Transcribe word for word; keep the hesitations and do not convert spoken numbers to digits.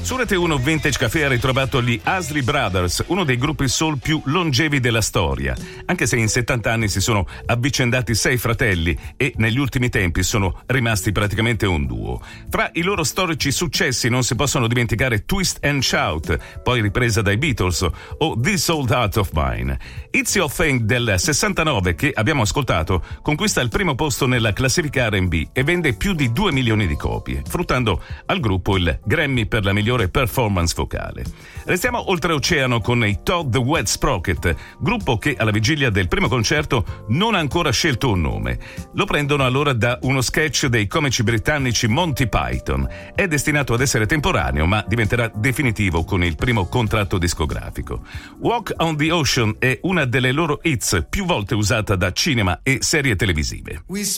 Su Rete uno Vintage Café ha ritrovato gli Isley Brothers, uno dei gruppi soul più longevi della storia, anche se in settanta anni si sono avvicendati sei fratelli e negli ultimi tempi sono rimasti praticamente un duo. Fra i loro storici successi non si possono dimenticare Twist and Shout, poi ripresa dai Beatles, o This Old Heart of Mine. It's Your Thing del sessantanove, che abbiamo ascoltato, conquista il primo posto nella classifica R and B e vende più di due milioni di copie, fruttando al gruppo il Grammy per la migliore performance vocale. Restiamo oltreoceano con i Todd the Wet Sprocket, gruppo che alla vigilia del primo concerto non ha ancora scelto un nome. Lo prendono allora da uno sketch dei comici britannici Monty Python. È destinato ad essere temporaneo, ma diventerà definitivo con il primo contratto discografico. Walk on the Ocean è una delle loro hits più volte usata da cinema e serie televisive. We